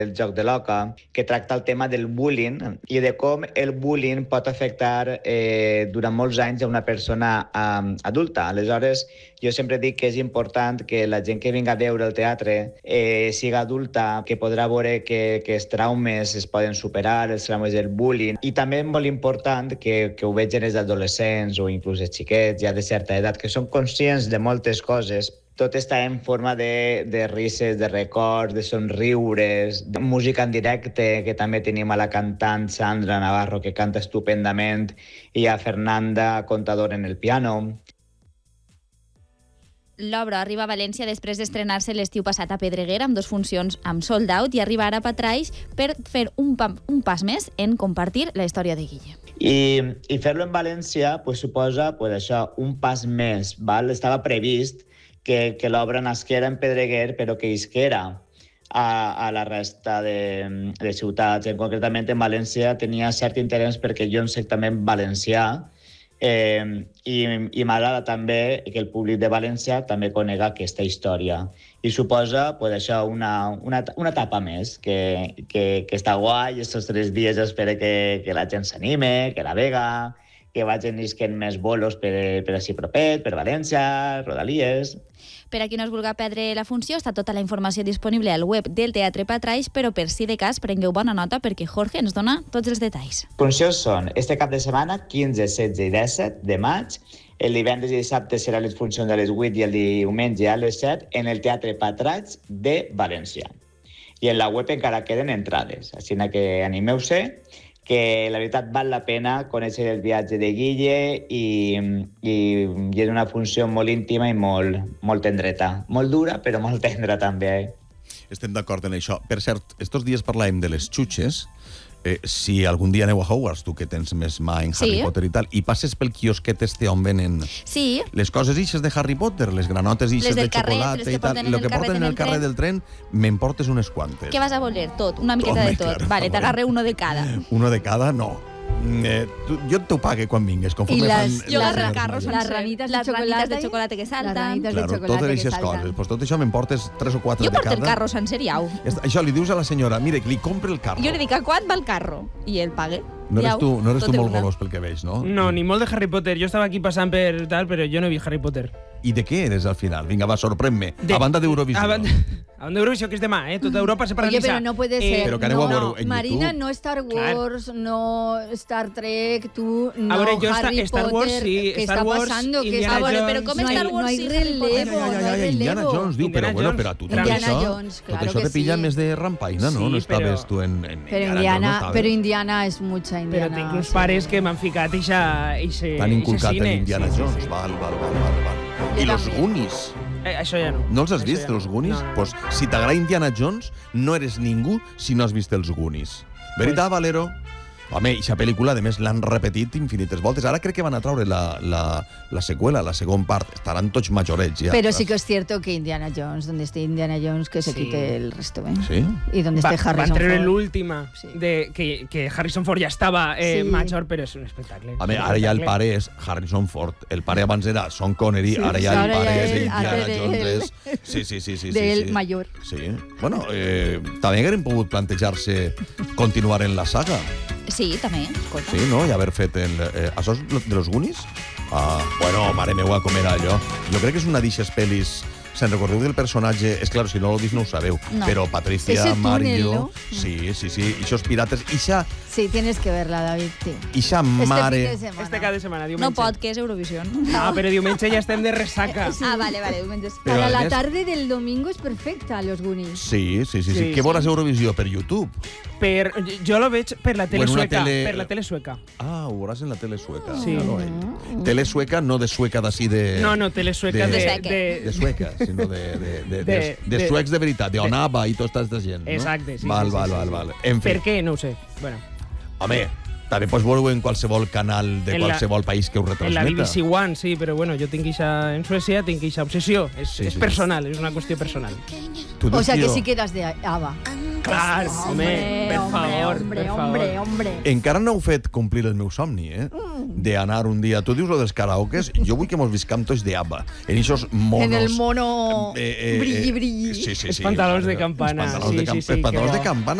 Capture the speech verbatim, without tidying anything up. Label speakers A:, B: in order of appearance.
A: El joc de l'oca, que tracta el tema del bullying i de com el bullying pot afectar eh, durant molts anys a una persona eh, adulta. Aleshores, jo sempre dic que és important que la gent que vinga a veure el teatre eh, siga adulta, que podrà veure que, que els traumes es poden superar, els traumes del bullying. I també és molt important que, que ho vegin els adolescents o inclús els xiquets ja de certa edat, que són conscients de moltes coses. Tot està en forma de, de risses, de records, de somriures, de música en directe, que també tenim a la cantant Sandra Navarro, que canta estupendament, i a Fernanda Contador en el piano.
B: L'obra arriba a València després d'estrenar-se l'estiu passat a Pedreguer amb dos funcions amb sold out i arriba ara a Patraix per fer un, pa, un pas més en compartir la història de Guille.
A: I, i fer-lo en València pues, suposa pues, això, un pas més. Val? Estava previst que, que l'obra nasquera en Pedreguer, però que isquera a, a la resta de, de ciutats. En, concretament, en València tenia cert interès perquè jo en soc també valencià eh, i, i m'agrada també que el públic de València també conega aquesta història. I suposa pues, això, una, una, una etapa més, que, que, que està guai. Estos tres dies espero que, que la gent s'anime, que la vega, que vagin isquent més bolos per, per així propet, per València, Rodalies.
B: Per a qui no es vulgui perdre la funció, està tota la informació disponible al web del Teatre Patraix, però per si de cas prengueu bona nota perquè Jorge ens dona tots els detalls.
A: Funcions són este cap de setmana, quinze, setze i disset de maig. El divendres i dissabte seran les funcions a les vuit i el diumenge a les set en el Teatre Patraix de València. I en la web encara queden entrades, així que animeu-se, que la veritat val la pena conèixer el viatge de Guille i, i, i és una funció molt íntima i molt, molt tendreta. Molt dura, però molt tendra també. Eh?
C: Estem d'acord en això. Per cert, estos dies parlàvem de les xutxes. Eh, si algun dia aneu a Hogwarts, tu que tens més mà en Harry sí. Potter i tal, i passes pel quiosquet este on venen
B: sí.
C: les coses ixes de Harry Potter, les granotes ixes de
B: carrer,
C: xocolata i tal, el que porten en el carrer del tren, m'emportes unes quantes.
B: Què vas a voler? Tot, una miqueta
C: Home,
B: de tot.
C: Clar,
B: vale, t'agarré uno de cada.
C: Uno de cada, no. Eh, tu, jo t'ho pague quan vingues.
B: I les,
C: fan,
B: jo les carros,
D: les ranites de,
B: les
D: xocolata,
B: ranites de xocolata que salten.
D: Les ranites
C: claro,
D: de xocolata
C: totes
D: que
C: aquestes
D: salten.
C: coses. Pues tot això m'emportes tres o quatre
B: jo
C: de cada.
B: Jo porto el carro sencer i au.
C: Això li dius a la senyora, mire, que li compre el carro.
B: Jo li dic, a quant va el carro? I ell pague.
C: No eres tu, no eres tu molt
B: una.
C: golós pel que veig, no?
E: No, ni molt de Harry Potter. Jo estava aquí passant per tal, però jo no he vist Harry Potter.
C: I de què eres al final? Vinga, va, sorprèn-me.
E: De...
C: A banda d'Eurovisió.
E: A banda, a banda d'Eurovisió, que és demà, eh? Tota Europa se paralitza.
D: Oye, pero no puede ser.
C: Eh, pero que aneu
D: no,
C: a veure en
D: Marina,
C: YouTube.
D: no Star Wars, claro. No Star Trek, tú, no
E: a veure, jo
D: Harry
E: Star
D: Potter.
E: Wars, sí,
D: ¿Qué
E: Star
D: está
E: Wars,
D: pasando?
E: Indiana
D: que
B: a veure,
E: Jones,
B: però com
D: no
B: Star
D: hay,
B: Wars
D: no hay
B: sí,
D: relevo,
B: Harry
C: Ai, ai, ai,
D: no hay
C: ai, Indiana
D: relevo.
C: Jones, diu, però
E: Indiana
C: bueno,
E: Jones.
C: però a tu també
D: Indiana
C: això,
D: Jones,
C: tot
D: claro
C: això
D: que
C: te pilla
D: sí.
C: més de rampaina, no?
E: Sí,
C: no estaves
E: però-
C: tu en, en
D: Pero
C: Indiana,
D: Indiana,
C: Jones, no
D: pero Indiana es mucha Indiana.
E: Però tinc uns
D: sí.
E: pares que m'han ficat eixa, eixe,
C: T'han inculcat
E: eixe cine.
C: en Indiana
E: sí,
C: Jones.
E: Sí, sí.
C: Val, val, val, val, val. I
D: Jo
C: los
D: també.
C: Goonies.
E: Eh, això ja no.
C: No els has
E: Això
C: vist,
E: ja no.
C: els Goonies?
E: No, no.
C: Pues, si t'agrada Indiana Jones, no eres ningú si no has vist els Goonies. Veritat,
E: Pues...
C: Valero? Home, aquesta pel·lícula, a més, l'han repetit infinites voltes. Ara crec que van a traure la, la, la seqüela, la segona part. Estaran tots majorets, ja.
D: Pero sí que es cierto que Indiana Jones, donde esté Indiana Jones, que se
E: Sí.
D: quite el resto, ¿eh?
C: Sí?
D: Y donde esté
E: Va,
D: Harrison
E: van treure
D: Ford.
E: l'última,
D: Sí.
E: de, que, que Harrison Ford ja estava eh,
D: Sí.
E: major, però és un espectacle.
C: Home,
E: És un
C: ara ja el
E: espectacle.
C: pare és Harrison Ford. El pare abans era Sean Connery,
D: Sí,
C: ara ja el
D: ara
C: pare
D: ja
C: és
D: ell
C: Indiana
D: hace de
C: Jones.
D: él.
C: És... Sí, sí, sí. sí,
D: De
C: sí,
D: él
C: sí.
D: mayor.
C: Sí. Bueno, eh, també hagueren pogut plantejar-se continuar en la saga.
B: Sí, també, escolta.
C: Sí, no? I haver fet... El, eh, això és de los Goonies? Ah, bueno, mare meua, com era allò. Jo crec que és una d'ixes pel·lis... Se'n recordeu del personatge... És clar, si no l'ho vist no ho sabeu.
B: No.
C: Però Patricia,
D: Ese túnel,
C: Mario...
D: ¿no?
C: Sí, sí, sí. Ixos pirates. Ixa,
D: Sí, tienes que verla, David. Sí.
C: ixa
D: Este
C: mare...
D: fin de semana.
E: Este cada setmana, diumenge.
B: No pot, que és Eurovisió.
E: Ah, però diumenge ja estem de ressaca.
B: Ah, vale, vale, diumenge.
C: Però,
D: Para
C: a
D: la
C: més-
D: tarde del domingo es perfecta, los Goonies.
C: Sí, sí, sí. sí.
E: Sí,
C: Què
E: sí.
C: veuràs Eurovisió? Per YouTube?
E: Per, jo lo veig per la tele
C: O en una
E: sueca.
C: tele-
E: Per la tele sueca.
C: Ah, ho veuràs en la tele sueca.
E: Sí.
C: Ja lo he. Tele sueca, no de sueca d'ací de...
E: No, no, tele sueca
C: de-
E: de...
B: De sueca.
C: De sueca, sinó de, de, de, de,
E: De-
C: de,
E: de-
C: suecs de veritat, de
E: de-
C: Onava i tota aquesta gent, no?
E: Exacte, sí.
C: Val,
E: sí,
C: val,
E: sí,
C: val,
E: sí.
C: val. En fi,
E: Per què? No ho sé. Bueno.
C: home, També pots veure-ho en qualsevol canal de
E: En la-
C: qualsevol país que ho
E: En la
C: retransmeta.
E: B B C One, sí, però bueno, jo tinc ixa... En Suècia tinc ixa obsessió. És,
C: Sí,
E: és
C: sí.
E: personal, és una qüestió personal.
C: Tu
D: O
C: dius,
D: sea que
C: tio,
D: sí que eras de ABBA.
E: Clar, home, per favor,
D: hombre,
E: per favor.
D: hombre, hombre.
C: Encara no heu fet complir el meu somni, eh? D'anar un dia... Tu dius lo dels karaokes, jo vull que mos viscam tots de ABBA. En eixos monos...
D: En el mono
C: eh, eh, eh,
D: brilli, brilli.
C: Sí, sí, sí.
E: Els pantalons de
C: Els
E: campana,
C: pantalons
E: sí,
C: de, camp
E: sí, sí,
C: els
E: que
C: pantalons
E: bo.
C: de campana